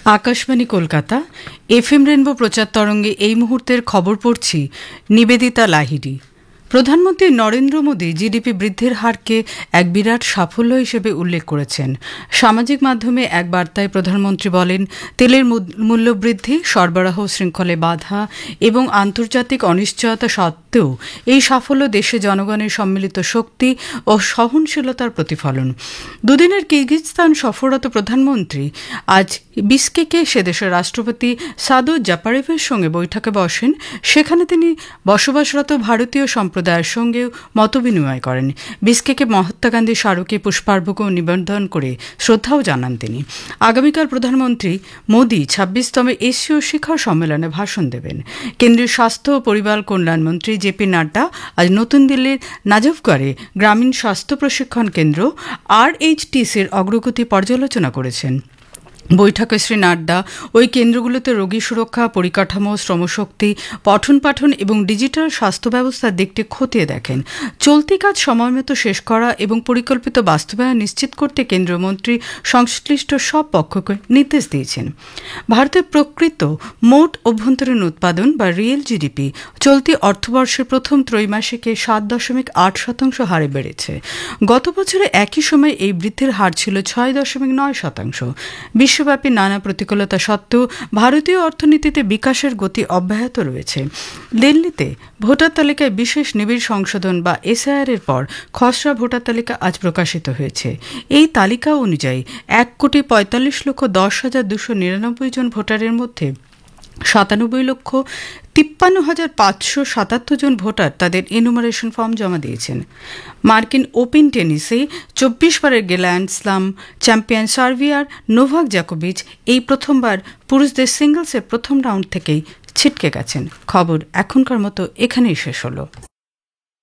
Akashvani Kolkata FM rainbow প্রচার তরঙ্গে এই মুহূর্তের খবর পড়ছি নিবেদিতা লাহিড়ী। প্রধানমন্ত্রী নরেন্দ্র মোদী জিডিপি বৃদ্ধির হারকে এক বিরাট সাফল্য হিসেবে উল্লেখ করেছেন। সামাজিক মাধ্যমে এক বার্তায় প্রধানমন্ত্রী বলেন, তেলের মূল্যবৃদ্ধি, সরবরাহ শৃঙ্খলে বাধা এবং আন্তর্জাতিক অনিশ্চয়তা সত্ত্বেও এই সাফল্য দেশে জনগণের সম্মিলিত শক্তি ও সহনশীলতার প্রতিফলন। দুদিনের কিরগিজস্তান সফররত প্রধানমন্ত্রী আজ বিশকেকে সে দেশের রাষ্ট্রপতি সাদত জাপারেভের সঙ্গে বৈঠকে বসেন। সেখানে তিনি বসবাসরত ভারতীয় সম্প্রদায়ের সঙ্গেও মতবিনিময় করেন। বিশকেকে মহাত্মা গান্ধী স্মারকে পুষ্পার্ঘ্য নিবেদন করে শ্রদ্ধাও জানান তিনি। আগামীকাল প্রধানমন্ত্রী মোদী ২৬তম এশীয় শিখর সম্মেলনে ভাষণ দেবেন। কেন্দ্রীয় স্বাস্থ্য ও পরিবার কল্যাণমন্ত্রী জেপি নাড্ডা আজ নতুন দিল্লির নাজফগড়ে গ্রামীণ স্বাস্থ্য প্রশিক্ষণ কেন্দ্র RHTCর অগ্রগতি পর্যালোচনা করেছেন। বৈঠকে শ্রী নাড্ডা ওই কেন্দ্রগুলোতে রোগী সুরক্ষা, পরিকাঠামো, শ্রমশক্তি, পঠন পাঠন এবং ডিজিটাল স্বাস্থ্য ব্যবস্থার দিকটি খতিয়ে দেখেন। চলতি কাজ সময়মতো শেষ করা এবং পরিকল্পিত বাস্তবায়ন নিশ্চিত করতে কেন্দ্রীয় মন্ত্রী সংশ্লিষ্ট সব পক্ষকে নির্দেশ দিয়েছেন। ভারতের প্রকৃত মোট অভ্যন্তরীণ উৎপাদন বা রিয়েল জিডিপি চলতি অর্থবর্ষের প্রথম ত্রৈমাসিকে ৭.৮% হারে বেড়েছে। গত বছরে একই সময় এই বৃদ্ধির হার ছিল ৬.৯%। বিশ্বব্যাপী নানা প্রতিকূলতা সত্ত্বেও ভারতীয় অর্থনীতিতে বিকাশের গতি অব্যাহত রয়েছে। দিল্লিতে ভোটার তালিকায় বিশেষ নিবিড় সংশোধন বা SIR এর পর খসড়া ভোটার তালিকা আজ প্রকাশিত হয়েছে। এই তালিকা অনুযায়ী ১,৪৫,১০,২৯৯ জন ভোটারের মধ্যে ৯৭,৫৩,৫৭৭ জন ভোটার তাদের এনুমারেশন ফর্ম জমা দিয়েছেন। মার্কিন ওপেন টেনিসে ২৪ বারের গ্র্যান্ড স্লাম চ্যাম্পিয়ন সার্বিয়ার নোভাক জোকোভিচ এই প্রথমবার পুরুষদের সিঙ্গলসের প্রথম রাউন্ড থেকেই ছিটকে গেছেন। খবর এখনকার মতো এখানেই শেষ হলো।